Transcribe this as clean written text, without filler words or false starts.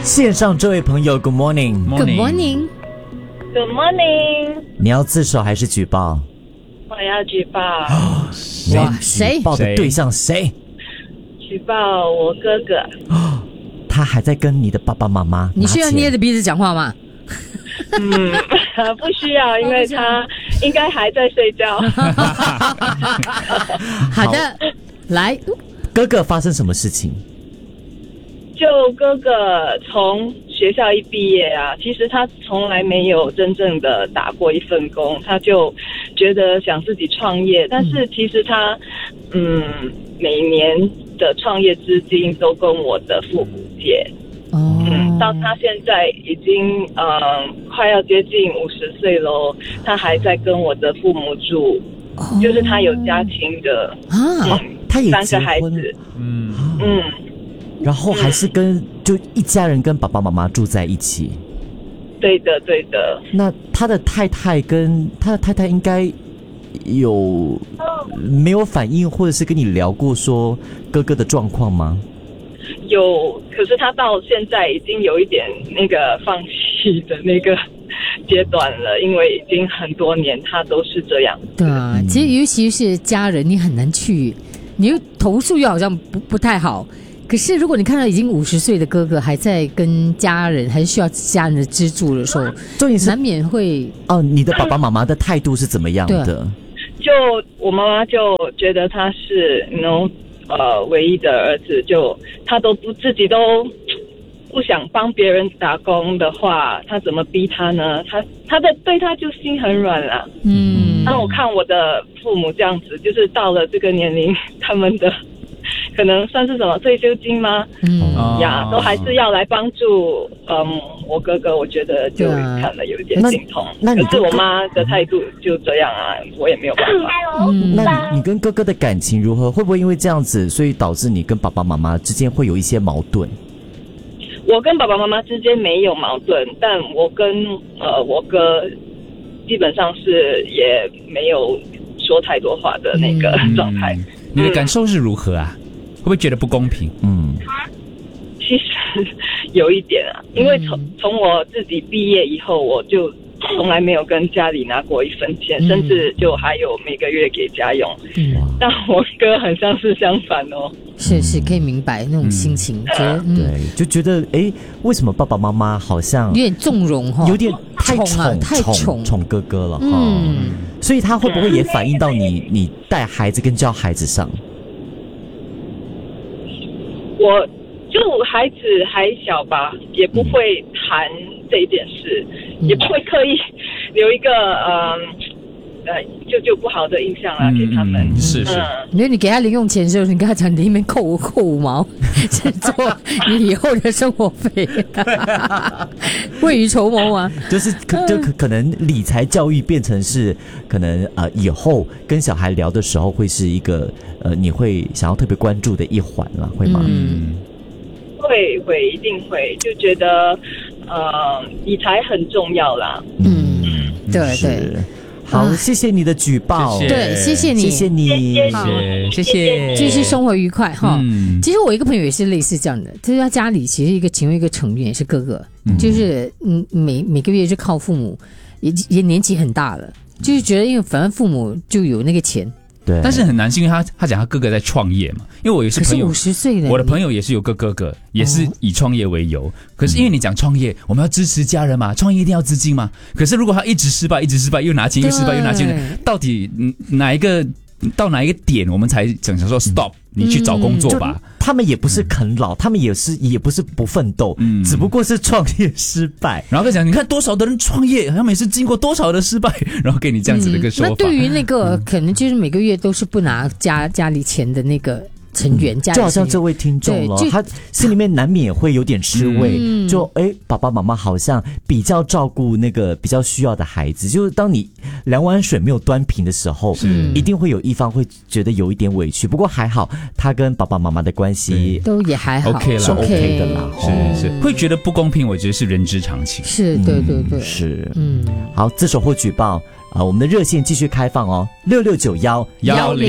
线上这位朋友 Good morning Good morning Good morning， 你要自首还是举报？ 我要举报， 举报的对象谁？ 举报我哥哥。 他还在跟你的爸爸妈妈拿钱。 你需要捏着鼻子讲话吗？ 不需要，因为他应该还在睡觉。 好的，来， 哥哥发生什么事情？ 就哥哥从学校一毕业啊，其实他从来没有真正的打过一份工，他就觉得想自己创业，但是其实他每年的创业资金都跟我的父母借。到他现在已经快要接近50岁咯，他还在跟我的父母住，就是他有家庭的他也 3个孩子， 然后还是就一家人跟爸爸妈妈住在一起。 对的对的。 那他的太太应该没有反应，或者是跟你聊过说哥哥的状况吗？ 有，可是他到现在已经有一点那个放弃的那个阶段了，因为已经很多年他都是这样。 对啊，其实尤其是家人，你很难去，你又投诉又好像不太好。可是如果你看到已经50岁的哥哥还在跟家人，还是需要家人的资助的时候， 重点是难免会你的爸爸妈妈的态度是怎么样的？ 就我妈妈就觉得他是唯一的儿子，就他都自己都不想帮别人打工的话，他怎么逼他呢？他对他就心很软啦。那我看我的父母这样子，就是到了这个年龄，他们的可能算是什么退休金吗？都还是要来帮助我哥哥，我觉得就看了有点心痛。可是我妈的态度就这样啊，我也没有办法。 那你跟哥哥的感情如何？会不会因为这样子，所以导致你跟爸爸妈妈之间会有一些矛盾？ 我跟爸爸妈妈之间没有矛盾，但我跟我哥基本上是也没有说太多话的那个状态。 你的感受是如何啊？会不会觉得不公平？ 其实有一点啊，因为从我自己毕业以后，我就从来没有跟家里拿过1分钱，甚至就还有每个月给家用。但我哥很像是相反哦。 是可以明白那种心情， 对，就觉得为什么爸爸妈妈好像有点纵容有点太宠哥哥了所以他会不会也反映到你带孩子跟教孩子上？ 我就孩子还小吧，也不会谈这一件事，也不会刻意留一个就不好的印象啦给他们。 是因为你给他零用钱的时候，你跟他讲你里面扣5毛，是做你以后的生活费，未雨绸缪啊。 就是可能理财教育变成是可能以后跟小孩聊的时候会是一个你会想要特别关注的一环了，会吗？ 会一定会，就觉得理财很重要啦。 对。 好，谢谢你的举报。 对，谢谢你， 谢谢， 继续生活愉快哈。其实我一个朋友也是类似这样的，就是他家里其实其中一个成员也是哥哥，就是每个月就靠父母，也年纪很大了，就是觉得因为反正父母就有那个钱。 对， 但是很难，是因为他讲他哥哥在创业嘛，因为我有些朋友 50岁了， 我的朋友也是有个哥哥，也是以创业为由。可是因为你讲创业，我们要支持家人嘛，创业一定要资金嘛。可是如果他一直失败，又拿钱，又失败，又拿钱，到底到哪一个点，我们才想说 stop， 你去找工作吧。 他们也不是啃老，他们也不是不奋斗，只不过是创业失败。 然后再讲，你看多少的人创业，好像每次经过多少的失败，然后给你这样子的一个说法。 那对于那个可能就是每个月都是不拿家里钱的那个成员， 就好像这位听众了，他心里面难免会有点吃味，就爸爸妈妈好像比较照顾那个比较需要的孩子，就是当你2碗水没有端平的时候，一定会有一方会觉得有一点委屈。不过还好，他跟爸爸妈妈的关系都也还好 ，OK 了， 是 OK 的啦。 是会觉得不公平，我觉得是人之常情。 是，对， 是，好，自首或举报我们的热线继续开放哦，669110。